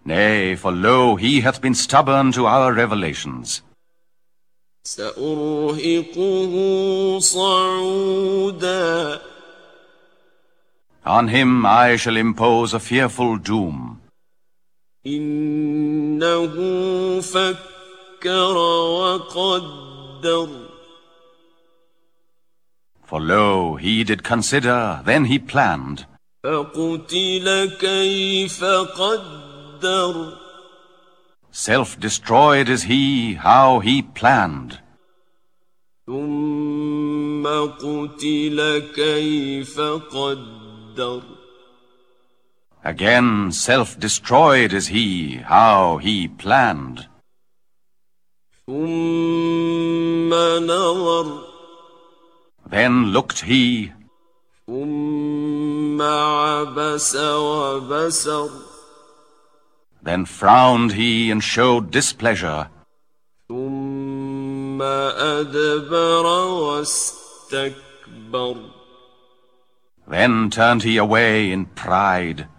Nay, for lo, he hath been stubborn to our revelations. سأرهقه صعودا. On him I shall impose a fearful doom. إنه فكر وقدر. For lo, he did consider, then he planned. فقتل كيف قدر. Self-destroyed is he, how he planned. ثم قتل كيف قدر. Again, self-destroyed is he, how he planned. ثم نظر. Then looked he. ثم عبس وبسر. Then frowned he and showed displeasure. ثم أدبر واستكبر. Then turned he away in pride.